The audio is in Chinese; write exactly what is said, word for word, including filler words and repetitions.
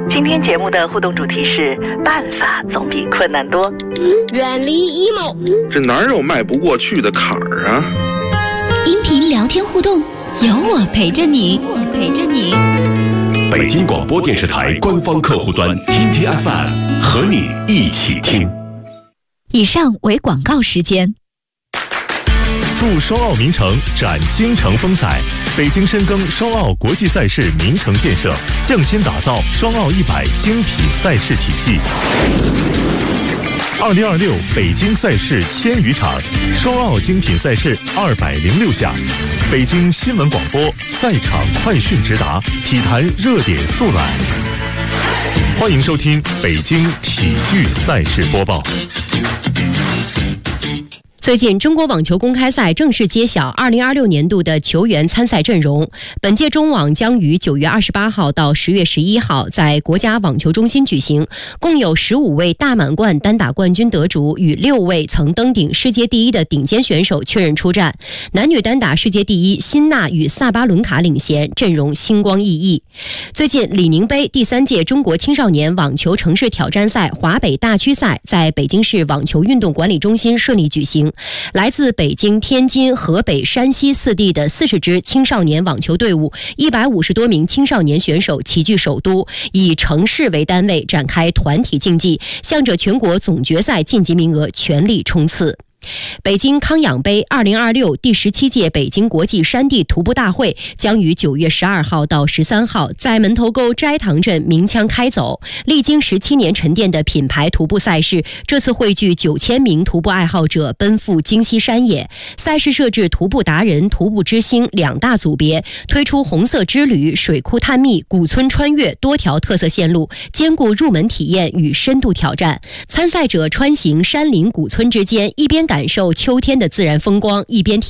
今天节目的互动主题是办法总比困难多。 远离 emo， 这哪有迈不过去的坎儿啊？ 音频聊天互动，有我陪着你，我陪着你。 北京广播电视台官方客户端 T T F M 和你一起听。 以上为广告时间。 祝双奥名城展京城风采。北京深耕双奥国际赛事名城建设，匠心打造双奥一百精品赛事体系。二零二六北京赛事千余场，双奥精品赛事二百零六项。北京新闻广播赛场快讯直达，体坛热点速览。欢迎收听北京体育赛事播报。 最近，中国网球公开赛正式揭晓二零二六年度的球员参赛阵容。本届中网将于九月二十八号到十月十一号在国家网球中心举行，共有十五位大满贯单打冠军得主与六位曾登顶世界第一的顶尖选手确认出战。男女单打世界第一辛纳与萨巴伦卡领衔，阵容星光熠熠。最近，李宁杯第三届中国青少年网球城市挑战赛华北大区赛在北京市网球运动管理中心顺利举行。来自北京、天津、河北、山西四地的四十支青少年网球队伍，一百五十多名青少年选手齐聚首都，以城市为单位展开团体竞技，向着全国总决赛晋级名额全力冲刺。北京康养杯二零二六第十七届北京国际山地徒步大会将于九月十二号到十三号在门头沟斋堂镇鸣枪开走。历经十七年沉淀的品牌徒步赛事，这次汇聚九千名徒步爱好者奔赴京西山野。赛事设置徒步达人、徒步之星两大组别，推出红色之旅、水库探秘、古村穿越多条特色线路，兼顾入门体验与深度挑战。参赛者穿行山林古村之间，一边感受秋天的自然风光，一边体